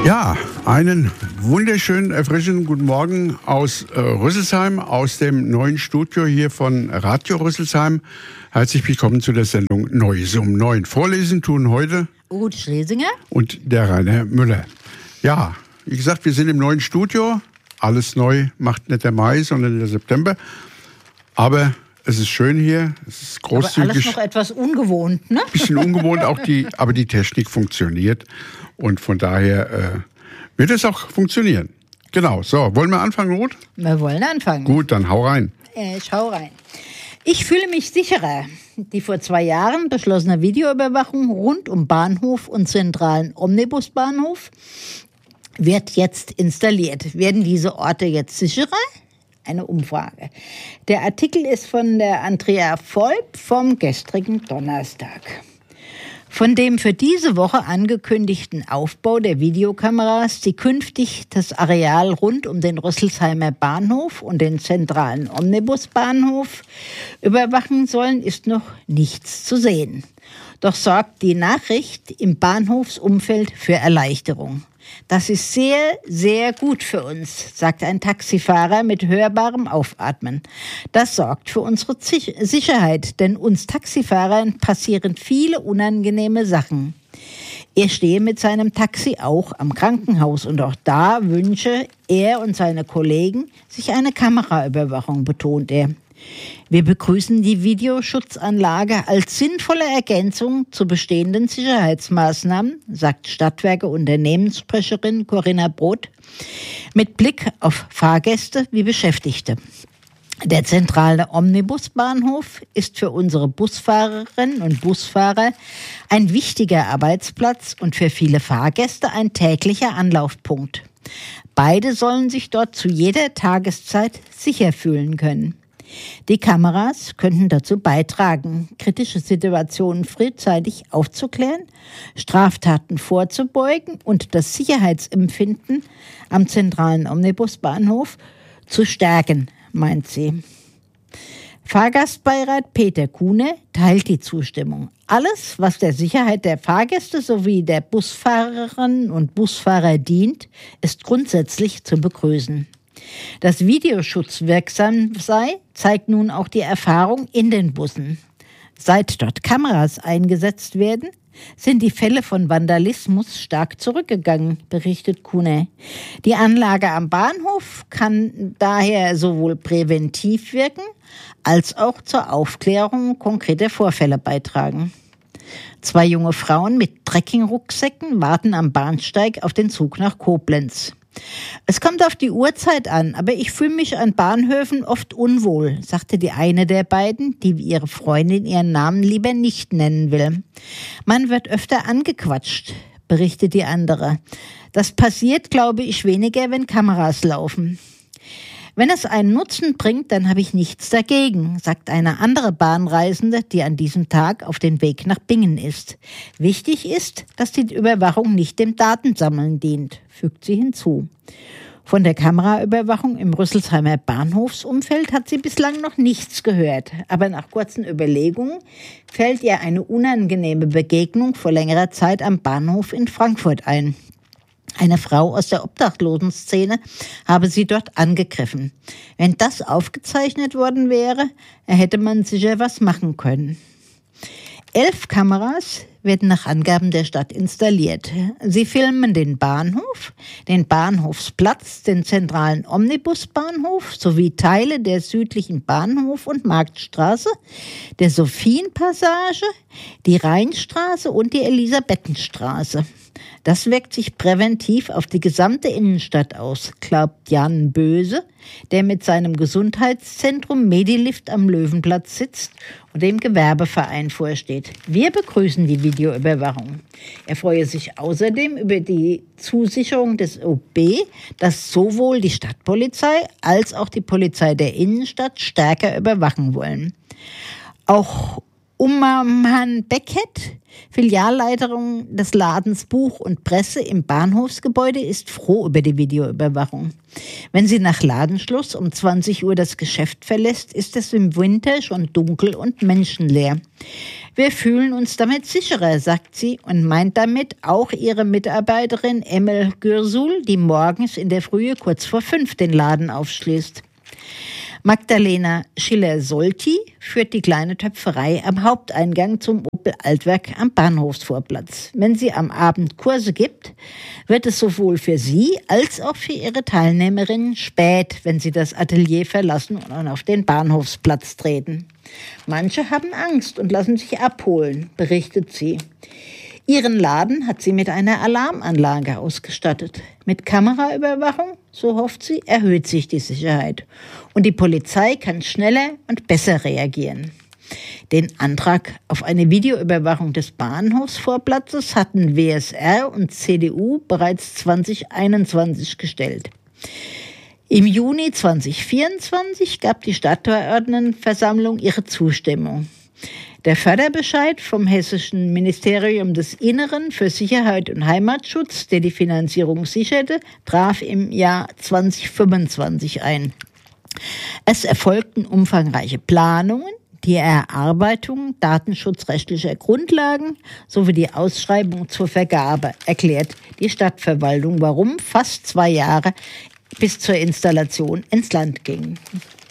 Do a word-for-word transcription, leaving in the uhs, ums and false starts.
Ja, einen wunderschönen, erfrischenden guten Morgen aus äh, Rüsselsheim, aus dem neuen Studio hier von Radio Rüsselsheim. Herzlich willkommen zu der Sendung Neues um neun. Vorlesen tun heute Ute Schlesinger und der Rainer Müller. Ja, wie gesagt, wir sind im neuen Studio. Alles neu macht nicht der Mai, sondern der September. Aber es ist schön hier, es ist großzügig. Aber alles noch etwas ungewohnt, ne? Bisschen ungewohnt, auch die, aber die Technik funktioniert. Und von daher äh, wird es auch funktionieren. Genau, so, wollen wir anfangen, Ruth? Wir wollen anfangen. Gut, dann hau rein. Äh, ich hau rein. Ich fühle mich sicherer. Die vor zwei Jahren beschlossene Videoüberwachung rund um Bahnhof und zentralen Omnibusbahnhof wird jetzt installiert. Werden diese Orte jetzt sicherer? Eine Umfrage. Der Artikel ist von der Andrea Volp vom gestrigen Donnerstag. Von dem für diese Woche angekündigten Aufbau der Videokameras, die künftig das Areal rund um den Rüsselsheimer Bahnhof und den zentralen Omnibusbahnhof überwachen sollen, ist noch nichts zu sehen. Doch sorgt die Nachricht im Bahnhofsumfeld für Erleichterung. Das ist sehr, sehr gut für uns, sagt ein Taxifahrer mit hörbarem Aufatmen. Das sorgt für unsere Sicherheit, denn uns Taxifahrern passieren viele unangenehme Sachen. Er stehe mit seinem Taxi auch am Krankenhaus und auch da wünsche er und seine Kollegen sich eine Kameraüberwachung, betont er. Wir begrüßen die Videoschutzanlage als sinnvolle Ergänzung zu bestehenden Sicherheitsmaßnahmen, sagt Stadtwerke Unternehmenssprecherin Corinna Brot, mit Blick auf Fahrgäste wie Beschäftigte. Der zentrale Omnibusbahnhof ist für unsere Busfahrerinnen und Busfahrer ein wichtiger Arbeitsplatz und für viele Fahrgäste ein täglicher Anlaufpunkt. Beide sollen sich dort zu jeder Tageszeit sicher fühlen können. Die Kameras könnten dazu beitragen, kritische Situationen frühzeitig aufzuklären, Straftaten vorzubeugen und das Sicherheitsempfinden am zentralen Omnibusbahnhof zu stärken, meint sie. Fahrgastbeirat Peter Kuhne teilt die Zustimmung. Alles, was der Sicherheit der Fahrgäste sowie der Busfahrerinnen und Busfahrer dient, ist grundsätzlich zu begrüßen. Dass Videoschutz wirksam sei, zeigt nun auch die Erfahrung in den Bussen. Seit dort Kameras eingesetzt werden, sind die Fälle von Vandalismus stark zurückgegangen, berichtet Kuhne. Die Anlage am Bahnhof kann daher sowohl präventiv wirken, als auch zur Aufklärung konkreter Vorfälle beitragen. Zwei junge Frauen mit Trekkingrucksäcken warten am Bahnsteig auf den Zug nach Koblenz. Es kommt auf die Uhrzeit an, aber ich fühle mich an Bahnhöfen oft unwohl, sagte die eine der beiden, die wie ihre Freundin ihren Namen lieber nicht nennen will. Man wird öfter angequatscht, berichtet die andere. Das passiert, glaube ich, weniger, wenn Kameras laufen. Wenn es einen Nutzen bringt, dann habe ich nichts dagegen, sagt eine andere Bahnreisende, die an diesem Tag auf dem Weg nach Bingen ist. Wichtig ist, dass die Überwachung nicht dem Datensammeln dient, fügt sie hinzu. Von der Kameraüberwachung im Rüsselsheimer Bahnhofsumfeld hat sie bislang noch nichts gehört. Aber nach kurzen Überlegungen fällt ihr eine unangenehme Begegnung vor längerer Zeit am Bahnhof in Frankfurt ein. Eine Frau aus der Obdachlosenszene habe sie dort angegriffen. Wenn das aufgezeichnet worden wäre, hätte man sicher was machen können. Elf Kameras werden nach Angaben der Stadt installiert. Sie filmen den Bahnhof, den Bahnhofsplatz, den zentralen Omnibusbahnhof sowie Teile der südlichen Bahnhof- und Marktstraße, der Sophienpassage, die Rheinstraße und die Elisabethenstraße. Das wirkt sich präventiv auf die gesamte Innenstadt aus, glaubt Jan Böse, der mit seinem Gesundheitszentrum Medilift am Löwenplatz sitzt und dem Gewerbeverein vorsteht. Wir begrüßen die Videoüberwachung. Er freue sich außerdem über die Zusicherung des O B, dass sowohl die Stadtpolizei als auch die Polizei der Innenstadt stärker überwachen wollen. Auch Umman Beckett, Filialleiterin des Ladens Buch und Presse im Bahnhofsgebäude, ist froh über die Videoüberwachung. Wenn sie nach Ladenschluss um zwanzig Uhr das Geschäft verlässt, ist es im Winter schon dunkel und menschenleer. Wir fühlen uns damit sicherer, sagt sie und meint damit auch ihre Mitarbeiterin Emel Gürsul, die morgens in der Frühe kurz vor fünf den Laden aufschließt. Magdalena Schiller-Solti führt die kleine Töpferei am Haupteingang zum Opel Altwerk am Bahnhofsvorplatz. Wenn sie am Abend Kurse gibt, wird es sowohl für sie als auch für ihre Teilnehmerinnen spät, wenn sie das Atelier verlassen und auf den Bahnhofsplatz treten. Manche haben Angst und lassen sich abholen, berichtet sie. Ihren Laden hat sie mit einer Alarmanlage ausgestattet. Mit Kameraüberwachung, so hofft sie, erhöht sich die Sicherheit. Und die Polizei kann schneller und besser reagieren. Den Antrag auf eine Videoüberwachung des Bahnhofsvorplatzes hatten W S R und C D U bereits zwanzig einundzwanzig gestellt. Im Juni zwanzig vierundzwanzig gab die Stadtverordnetenversammlung ihre Zustimmung. Der Förderbescheid vom Hessischen Ministerium des Inneren für Sicherheit und Heimatschutz, der die Finanzierung sicherte, traf im Jahr zwanzig fünfundzwanzig ein. Es erfolgten umfangreiche Planungen, die Erarbeitung datenschutzrechtlicher Grundlagen sowie die Ausschreibung zur Vergabe, erklärt die Stadtverwaltung, warum fast zwei Jahre bis zur Installation ins Land gingen.